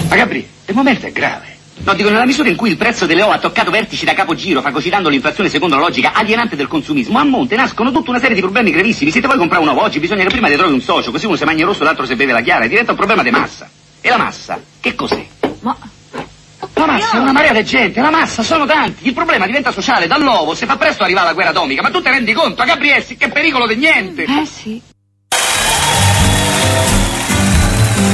Ma Gabri, il momento è grave. No, dico, nella misura in cui il prezzo delle uova ha toccato vertici da capogiro, fagocitando l'inflazione secondo la logica alienante del consumismo, a monte nascono tutta una serie di problemi gravissimi. Se te vuoi comprare un uovo oggi, bisogna che prima ti trovi un socio, così uno se mangia il rosso e l'altro se beve la chiara, e diventa un problema di massa. E la massa, che cos'è? Ma... La massa è una marea di gente, la massa sono tanti. Il problema diventa sociale, dall'uovo, se fa presto arriva la guerra atomica, ma tu te rendi conto, Gabriessi, che pericolo di niente. Sì.